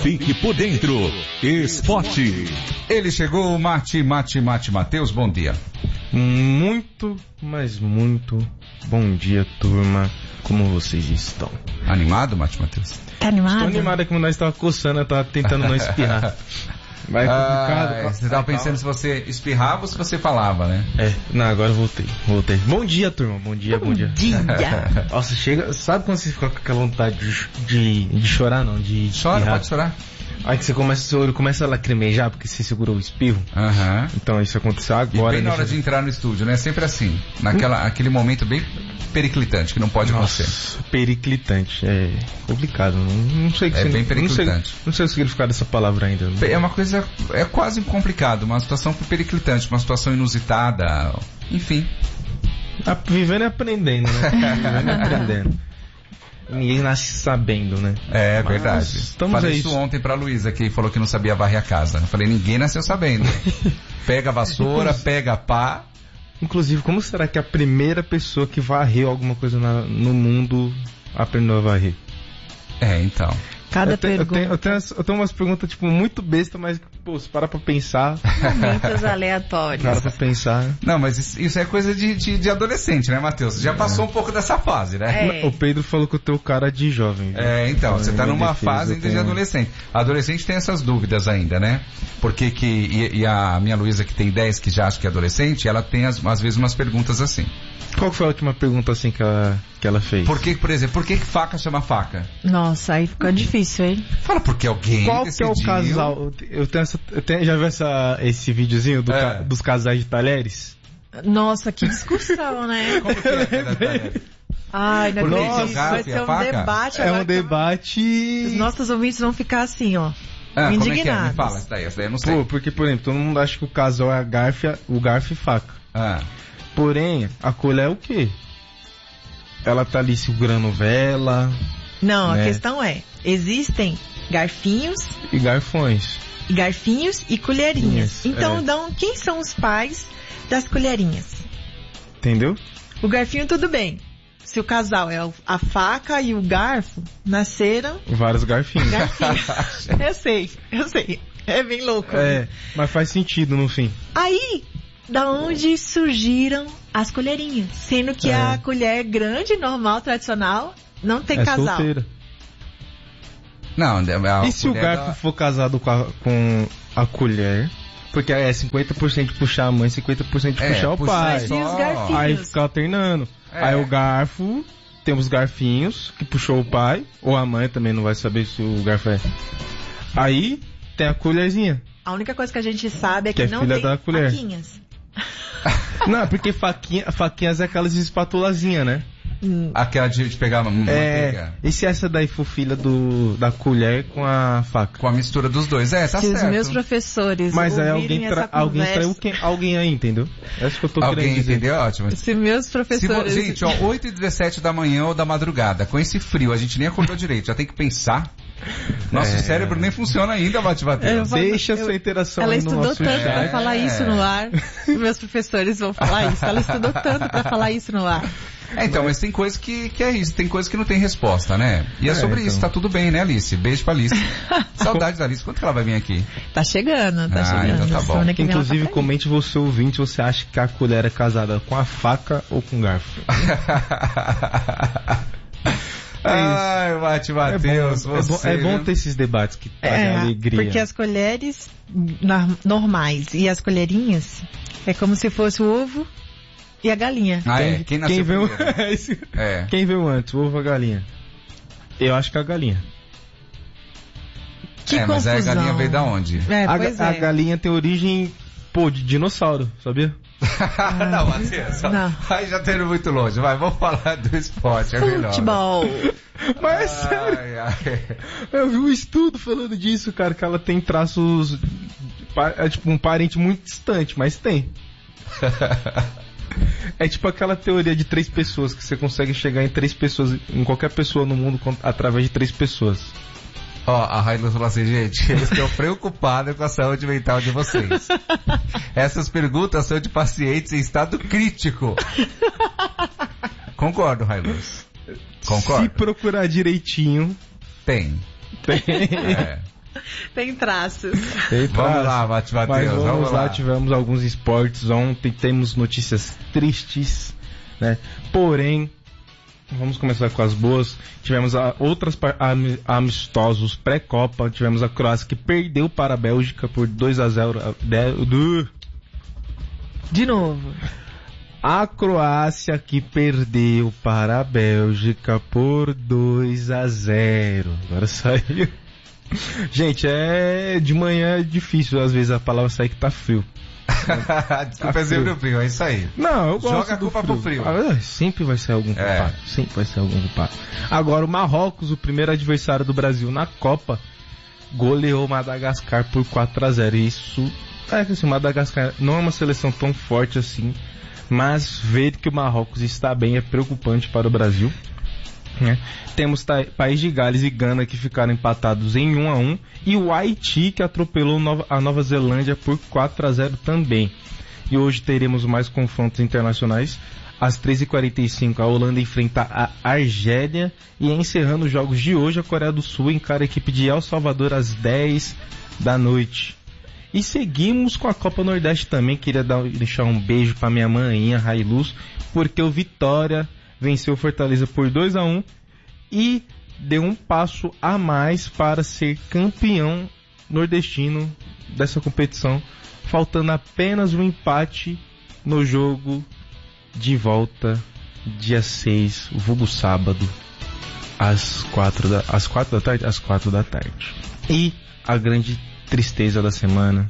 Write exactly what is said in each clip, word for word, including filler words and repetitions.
Fique por dentro. Esporte. Ele chegou, Mate, Mate, Mate, Matheus, bom dia. Muito, mas muito bom dia, turma. Como vocês estão? Animado, Mate, Matheus? Tá animado? Estou animado, é que nós estava coçando, eu estava tentando não espirrar. Vai complicado. Ah, você estava pensando se você espirrava ou se você falava, né? É, não, agora voltei, voltei. Bom dia, turma, bom dia, bom, bom dia. dia. Nossa, chega, sabe quando você fica com aquela vontade de, de, de chorar, não? De Chora, espirrar? pode chorar. Aí que você começa, seu olho começa a lacrimejar porque você segurou o espirro. Aham. Então isso aconteceu agora. E bem na hora nesse... de entrar no estúdio, né? Sempre assim. Naquela, aquele momento bem periclitante que não pode Nossa, acontecer. Periclitante, é complicado. Não, não sei o que É você, bem periclitante. Não sei, não sei o significado dessa palavra ainda. É uma coisa, é quase complicado, uma situação periclitante, uma situação inusitada, enfim. Ah, vivendo e aprendendo, né? Vivendo e aprendendo. Ninguém nasce sabendo, né? É Mas verdade. estamos Falei aí. isso ontem pra Luísa, que falou que não sabia varrer a casa. Eu falei, ninguém nasceu sabendo. Pega a vassoura, pega a pá. Inclusive, como será que a primeira pessoa que varreu alguma coisa na, no mundo aprendeu a varrer? É, então. Cada eu, te, pergunta. eu, tenho, eu, tenho, eu tenho umas perguntas, tipo, muito besta, mas, pô, se para pra pensar. Momentos aleatórios. Para pra pensar. Não, mas isso, isso é coisa de, de, de adolescente, né, Matheus? Você já passou um pouco dessa fase, né? É. O Pedro falou que eu tenho cara de jovem. Viu? É, então, você tá Em minha numa defesa, fase eu ainda tenho- de adolescente. Adolescente tem essas dúvidas ainda, né? Porque que, e, e a minha Luísa, que tem dez, que já acha que é adolescente, ela tem as- às vezes umas perguntas assim. Qual foi a última pergunta, assim, que ela, que ela fez? Por que, por exemplo, por que que faca chama faca? Nossa, aí fica difícil, hein? Fala porque alguém Qual que é decidiu... o casal? Eu tenho essa, eu tenho, já viu essa, esse videozinho do É. ca- dos casais de talheres? Nossa, que discussão, né? Como que é aquela tarefa? Ai, não Por que acredito. o garfo Vai e ser a um faca? debate É agora um que debate... Os nossos ouvintes vão ficar assim, ó. Ah, como é que é? Me indignados. fala, essa daí, essa daí eu não sei. Pô, porque, por exemplo, todo mundo acha que o casal é a garfo, e a- o garfo e faca. Ah, Porém, a colher é o quê? Ela tá ali segurando vela Não, Né? a questão é, existem garfinhos, e garfões. garfinhos e colherinhas. Isso, Então, é. dão, quem são os pais das colherinhas? Entendeu? O garfinho, tudo bem. Se o casal é o- a faca e o garfo, nasceram Vários garfinhos. garfinhos. Eu sei, eu sei. É bem louco. É, mas faz sentido no fim. Aí, da onde surgiram as colherinhas? Sendo que É. a colher grande, normal, tradicional, não tem é casal. solteira. não, a E se o colher garfo da- for casado com a, com a colher? Porque é cinquenta por cento de puxar a mãe, cinquenta por cento de É, puxar o puxa pai. E os garfinhos? Aí fica alternando. É. Aí o garfo, tem os garfinhos, que puxou o pai, ou a mãe também não vai saber se o garfo é. Aí tem a colherzinha. A única coisa que a gente sabe é que, Que é não filha tem da colher. faquinhas. Não, porque faquinha, faquinhas é aquelas espatulazinhas, né? Aquela de, de pegar uma É. manteiga. E se essa daí for filha do, da colher com a faca? Com a mistura dos dois. É, tá Se certo. os meus professores Mas aí ouvirem alguém, tra essa alguém conversa, traiu quem, alguém aí, entendeu? É isso que eu tô Alguém querendo dizer. entendeu? Ótimo. se meus Se vo- professores... gente, ó, oito e dezessete da manhã ou da madrugada, com esse frio, a gente nem acordou direito, já tem que pensar. Nosso É. cérebro nem funciona ainda, Bate Eu Matheus. vou- Deixa eu- sua interação Ela aí no estudou nosso tanto chat. pra falar isso no ar. Meus professores vão falar isso. Ela estudou tanto pra falar isso no ar. É, então, mas tem coisa que, que é isso, tem coisa que não tem resposta, né? E é, É, sobre então. isso, tá tudo bem, né, Alice? Beijo pra Alice. Saudade da Alice, quando que ela vai vir aqui? Tá chegando, tá Ah, chegando. então tá bom. Semana que vem ela Inclusive, tá por aí. comente você ouvinte, você acha que a colher é casada com a faca ou com garfo? Ai, Bate É Matheus, bom, é, bom, você, é bom viu? ter esses debates que trazem É, alegria. porque as colheres na- normais e as colherinhas é como se fosse o ovo e a galinha. Ah, é, quem nasceu Quem veio, primeiro? Esse- É. Quem veio antes, o ovo ou a galinha? Eu acho que a galinha. Que é, mas aí a confusão. galinha veio da onde? É, a, pois ga- a é. galinha tem origem, pô, de dinossauro, sabia? não, Matheus. Não. Aí já tá indo muito longe. Vai, vamos falar do esporte, é melhor. Futebol. Mas é sério, Ai, ai. eu vi um estudo falando disso, cara, que ela tem traços, pa- é tipo um parente muito distante, mas tem. É tipo aquela teoria de três pessoas, que você consegue chegar em três pessoas, em qualquer pessoa no mundo, com- através de três pessoas. Ó, a Raila falou assim, gente, eu estou preocupado com a saúde mental de vocês. Essas perguntas são de pacientes em estado crítico. Concordo, Railus. Concordo. Se procurar direitinho, Tem. tem. É. Tem traços. Tem Vamos traços. lá, Mate Mas Matheus, vamos, vamos lá, lá. tivemos alguns esportes ontem, temos notícias tristes, né? Porém, vamos começar com as boas. Tivemos a, outras par- am- amistosos pré-copa, tivemos a Croácia que perdeu para a Bélgica por dois a zero. a- de- do- De novo. A Croácia que perdeu para a Bélgica por dois a zero. Agora saiu. Gente, é de manhã é difícil, às vezes a palavra sai que tá frio. Desculpa, é sempre o frio, é isso aí. Não, eu gosto Joga a do culpa pro frio. Ah, sempre vai ser algum É. culpado. Sempre vai ser algum culpado. Agora, o Marrocos, o primeiro adversário do Brasil na Copa, goleou Madagascar por quatro a zero. Isso é que assim, Madagascar não é uma seleção tão forte assim, mas ver que o Marrocos está bem é preocupante para o Brasil. Né? Temos ta- País de Gales e Gana que ficaram empatados em um a um e o Haiti que atropelou Nova- a Nova Zelândia por quatro a zero também. E hoje teremos mais confrontos internacionais. Às treze e quarenta e cinco a Holanda enfrenta a Argélia e encerrando os jogos de hoje a Coreia do Sul encara a equipe de El Salvador às dez da noite. E seguimos com a Copa Nordeste também. Queria dar, deixar um beijo para minha manhinha Railuz, porque o Vitória venceu o Fortaleza por dois a um e deu um passo a mais para ser campeão nordestino dessa competição, faltando apenas um empate no jogo de volta dia seis, vulgo sábado, às quatro da, às quatro da tarde, às quatro da tarde. E a grande tristeza da semana,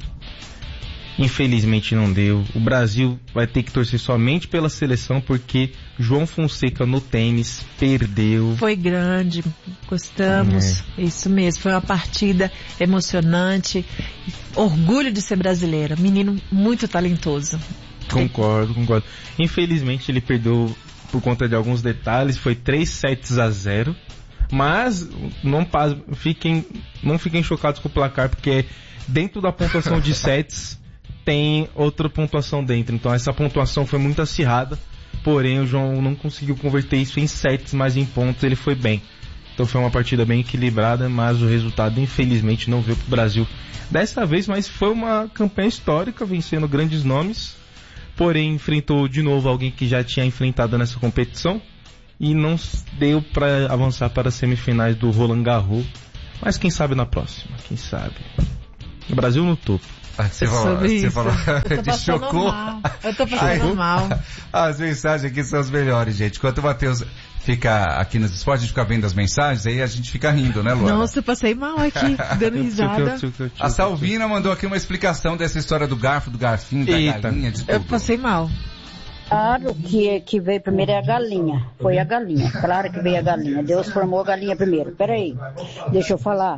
infelizmente não deu. O Brasil vai ter que torcer somente pela seleção porque João Fonseca no tênis perdeu. Foi grande, gostamos, É. isso mesmo, foi uma partida emocionante, orgulho de ser brasileira, menino muito talentoso. Concordo, concordo. Infelizmente ele perdeu por conta de alguns detalhes, foi três sets a zero. Mas não pas- fiquem, não fiquem chocados com o placar, porque dentro da pontuação de sets tem outra pontuação dentro. Então essa pontuação foi muito acirrada, porém o João não conseguiu converter isso em sets, mas em pontos ele foi bem. Então foi uma partida bem equilibrada, mas o resultado infelizmente não veio pro Brasil dessa vez, mas foi uma campanha histórica, vencendo grandes nomes, porém enfrentou de novo alguém que já tinha enfrentado nessa competição e não deu para avançar para as semifinais do Roland Garros, mas quem sabe na próxima, quem sabe. O Brasil no topo. Ah, Você falou, Sobre você isso. falou, Eu tô te passando chocou. mal. Eu tô passando Ai, mal. As mensagens aqui são as melhores, gente. Enquanto o Matheus fica aqui nos esportes, a gente fica vendo as mensagens, aí a gente fica rindo, né, Luana? Nossa, eu passei mal aqui, dando risada. A Salvina mandou aqui uma explicação dessa história do garfo, do garfinho, da Eita. galinha, de tudo. Eu passei mal. Claro que, que veio primeiro é a galinha. Foi a galinha. Claro que veio a galinha. Deus formou a galinha primeiro. Peraí. Deixa eu falar.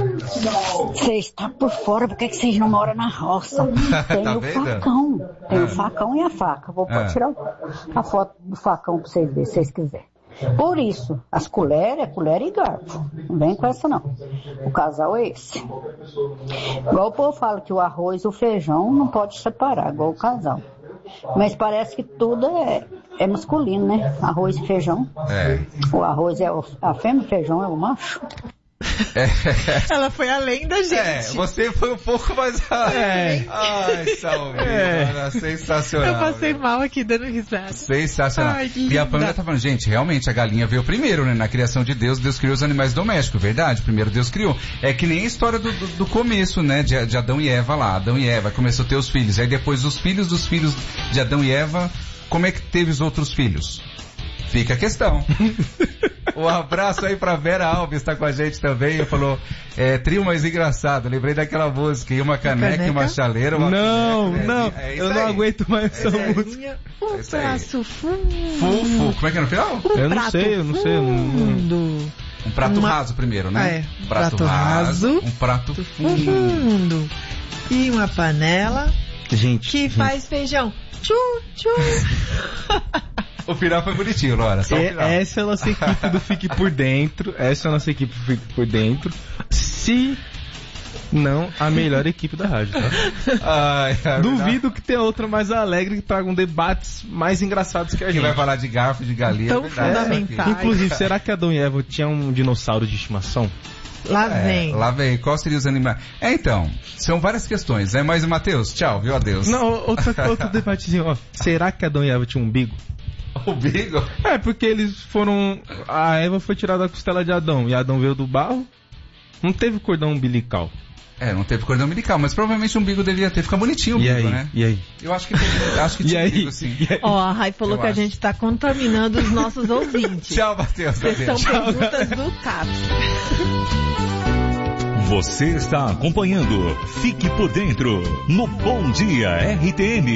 Você está por fora, por que que vocês não moram na roça? Tem Tá o vendo? facão. Tem Ah. o facão e a faca. Vou Ah. tirar o- a foto do facão pra vocês verem, se vocês quiserem. Por isso, as colheres é colher e garfo. Não vem com essa não. O casal é esse. Igual o povo fala que o arroz e o feijão não pode separar, igual o casal. Mas parece que tudo é, é masculino, né? Arroz e feijão. É. O arroz é o, a fêmea, o feijão é o macho. Ela foi além da gente. É, você foi um pouco mais... É. Ai, Salvina, É. sensacional. Eu passei mal aqui dando risada. Sensacional. Ai, que E a linda. Pamela tá falando, gente, realmente a galinha veio primeiro, né? Na criação de Deus, Deus criou os animais domésticos, verdade? Primeiro Deus criou. É que nem a história do, do, do começo, né? De, de Adão e Eva lá. Adão e Eva, começou a ter os filhos. Aí depois os filhos dos filhos de Adão e Eva, como é que teve os outros filhos? Fica a questão. Um abraço aí pra Vera Alves, tá com a gente também. Ele falou, é, trio mais engraçado. Lembrei daquela música, e uma caneca, e uma caneca? chaleira. Uma Não, caneca, não, é, é isso eu não aí. aguento mais essa É, é. música. Um É isso aí. traço fundo. Fufo, como é que é no final? Um Eu não prato sei, eu não sei, eu não- fundo. Um prato Uma- raso primeiro, né? É, Um prato, prato raso, raso. um prato fundo. Fundo. E uma panela Gente, que gente, faz feijão. Tchu, tchu. O final foi bonitinho, Laura, só o é- final. essa é a nossa equipe do Fique Por Dentro. Essa é a nossa equipe do Fique Por Dentro. Se não, a melhor equipe da rádio, tá? Ai, é Duvido que tenha outra mais alegre que tragam debates mais engraçados que a que gente. vai falar de garfo, de galinha. Tão é verdade, fundamental. isso aqui. Inclusive, será que Adão e Eva tinham um dinossauro de estimação? Lá É, vem. lá vem. Qual seriam os animais? É, então, são várias questões, né? Mas, Matheus, tchau, viu? Adeus. Não, outra, outro debatezinho, ó. Será que Adão e Eva tinham um umbigo? O bigo? É, porque eles foram... A Eva foi tirada da costela de Adão e Adão veio do barro. Não teve cordão umbilical. É, não teve cordão umbilical, mas provavelmente o umbigo deveria ter. Fica bonitinho o E umbigo, aí? né? E aí? Eu acho que, teve, acho que E tinha aí? umbigo, sim. E aí? Ó, a Rai falou Eu que a acho. gente tá contaminando os nossos ouvintes. Tchau, Matheus. Essas são Adeus. perguntas do CAPS. Você está acompanhando Fique por Dentro no Bom Dia R T M.